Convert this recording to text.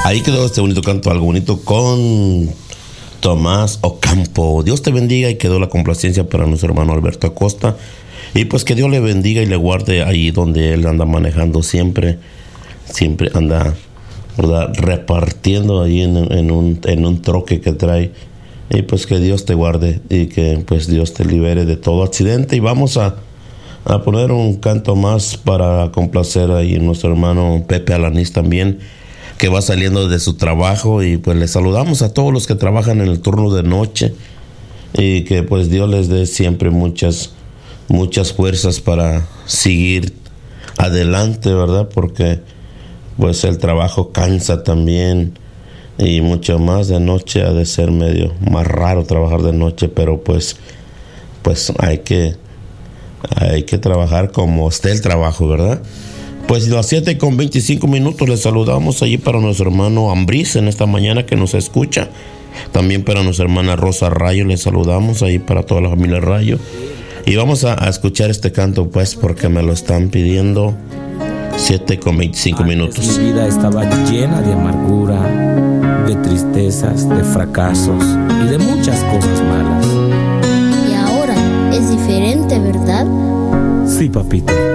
Ahí quedó este bonito canto, algo bonito con Tomás Ocampo. Dios te bendiga, y quedó la complacencia para nuestro hermano Alberto Acosta. Y pues que Dios le bendiga y le guarde ahí donde él anda manejando siempre. Siempre anda, ¿verdad?, repartiendo ahí en un troque que trae. Y pues que Dios te guarde y que pues Dios te libere de todo accidente. Y vamos a poner un canto más para complacer ahí a nuestro hermano Pepe Alanís también, que va saliendo de su trabajo. Y pues le saludamos a todos los que trabajan en el turno de noche, y que pues Dios les dé siempre muchas fuerzas para seguir adelante, ¿verdad? Porque pues el trabajo cansa también, y mucho más de noche ha de ser medio más raro trabajar de noche, pero pues hay que trabajar como esté el trabajo, ¿verdad? Pues las 7:25 les saludamos allí para nuestro hermano Ambriz en esta mañana que nos escucha. También para nuestra hermana Rosa Rayo les saludamos ahí, para toda la familia Rayo. Y vamos a escuchar este canto pues porque me lo están pidiendo. 7:25. Mi vida estaba llena de amargura, de tristezas, de fracasos y de muchas cosas malas. Y ahora es diferente, ¿verdad? Sí, papito.